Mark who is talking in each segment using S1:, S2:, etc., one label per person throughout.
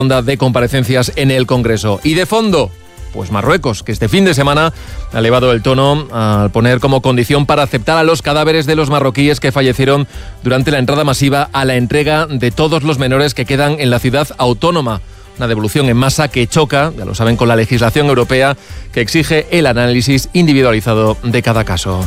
S1: ronda de comparecencias en el Congreso. Y de fondo, pues Marruecos, que este fin de semana ha elevado el tono al poner como condición para aceptar a los cadáveres de los marroquíes que fallecieron durante la entrada masiva a la entrega de todos los menores que quedan en la ciudad autónoma. Una devolución en masa que choca, ya lo saben, con la legislación europea que exige el análisis individualizado de cada caso.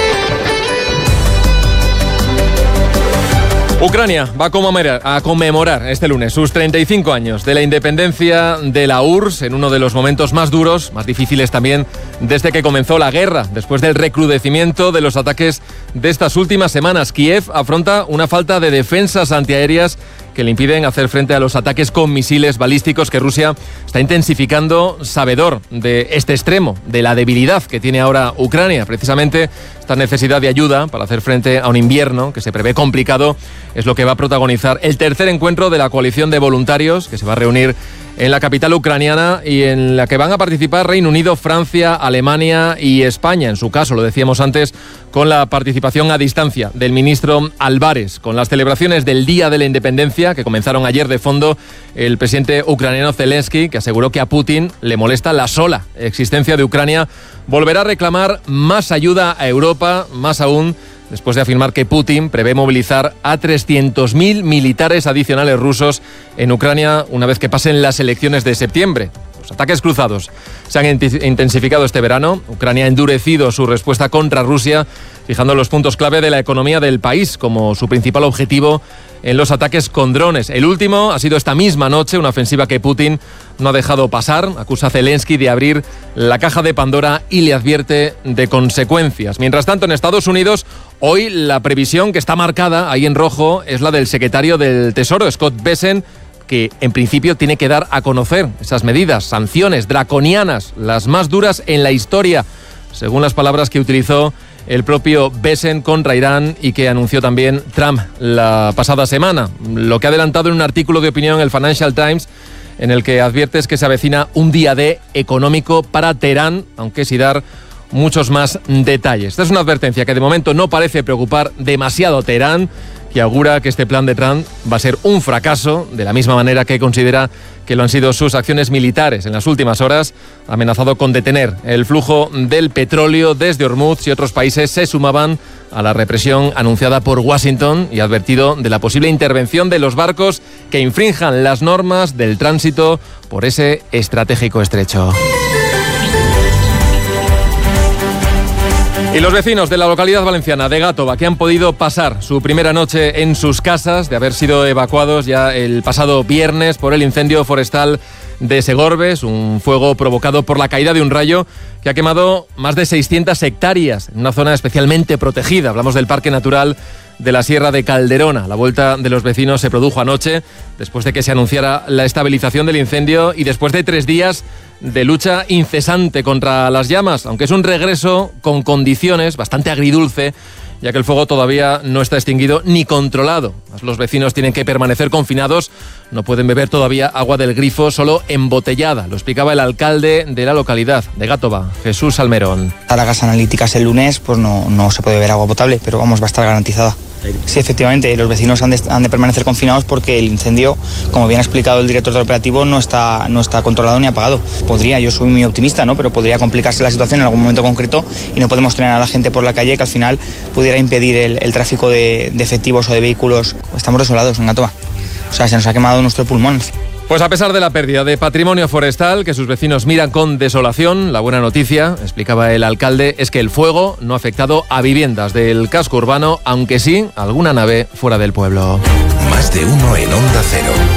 S1: Ucrania va a conmemorar este lunes sus 35 años de la independencia de la URSS en uno de los momentos más duros, más difíciles también, desde que comenzó la guerra. Después del recrudecimiento de los ataques de estas últimas semanas, Kiev afronta una falta de defensas antiaéreas que le impiden hacer frente a los ataques con misiles balísticos que Rusia está intensificando, sabedor de este extremo, de la debilidad que tiene ahora Ucrania. Precisamente esta necesidad de ayuda para hacer frente a un invierno que se prevé complicado es lo que va a protagonizar el tercer encuentro de la coalición de voluntarios que se va a reunir en la capital ucraniana y en la que van a participar Reino Unido, Francia, Alemania y España. En su caso, lo decíamos antes, con la participación a distancia del ministro Álvarez. Con las celebraciones del Día de la Independencia, que comenzaron ayer de fondo, el presidente ucraniano Zelensky, que aseguró que a Putin le molesta la sola existencia de Ucrania, volverá a reclamar más ayuda a Europa, más aún después de afirmar que Putin prevé movilizar a 300.000 militares adicionales rusos en Ucrania una vez que pasen las elecciones de septiembre. Los ataques cruzados se han intensificado este verano. Ucrania ha endurecido su respuesta contra Rusia, fijando los puntos clave de la economía del país como su principal objetivo en los ataques con drones. El último ha sido esta misma noche, una ofensiva que Putin no ha dejado pasar. Acusa a Zelensky de abrir la caja de Pandora y le advierte de consecuencias. Mientras tanto, en Estados Unidos, hoy la previsión que está marcada ahí en rojo es la del secretario del Tesoro, Scott Bessent, que en principio tiene que dar a conocer esas medidas, sanciones draconianas, las más duras en la historia, según las palabras que utilizó el propio Bessent contra Irán y que anunció también Trump la pasada semana. Lo que ha adelantado en un artículo de opinión en el Financial Times, en el que advierte es que se avecina un día D económico para Teherán, aunque sin dar muchos más detalles. Esta es una advertencia que de momento no parece preocupar demasiado a Teherán, que augura que este plan de Trump va a ser un fracaso, de la misma manera que considera que lo han sido sus acciones militares en las últimas horas. Ha amenazado con detener el flujo del petróleo desde Hormuz si otros países se sumaban a la represión anunciada por Washington y ha advertido de la posible intervención de los barcos que infrinjan las normas del tránsito por ese estratégico estrecho. Y los vecinos de la localidad valenciana de Gàtova, que han podido pasar su primera noche en sus casas, de haber sido evacuados ya el pasado viernes por el incendio forestal de Segorbes, un fuego provocado por la caída de un rayo que ha quemado más de 600 hectáreas en una zona especialmente protegida. Hablamos del Parque Natural de la Sierra de Calderona. La vuelta de los vecinos se produjo anoche, después de que se anunciara la estabilización del incendio y después de 3 días de lucha incesante contra las llamas, aunque es un regreso con condiciones bastante agridulce, ya que el fuego todavía no está extinguido ni controlado. Los vecinos tienen que permanecer confinados, no pueden beber todavía agua del grifo, solo embotellada. Lo explicaba el alcalde de la localidad de Gàtova, Jesús Almerón.
S2: A las gas analíticas el lunes pues no se puede beber agua potable, pero vamos, va a estar garantizada. Sí, efectivamente, los vecinos han de permanecer confinados porque el incendio, como bien ha explicado el director del operativo, no está controlado ni apagado. Yo soy muy optimista, ¿no? Pero podría complicarse la situación en algún momento concreto y no podemos tener a la gente por la calle que al final pudiera impedir el tráfico de efectivos o de vehículos. Estamos desolados en Gàtova. O sea, se nos ha quemado nuestro pulmón.
S1: Pues a pesar de la pérdida de patrimonio forestal que sus vecinos miran con desolación, la buena noticia, explicaba el alcalde, es que el fuego no ha afectado a viviendas del casco urbano, aunque sí a alguna nave fuera del pueblo.
S3: Más de uno en Onda Cero.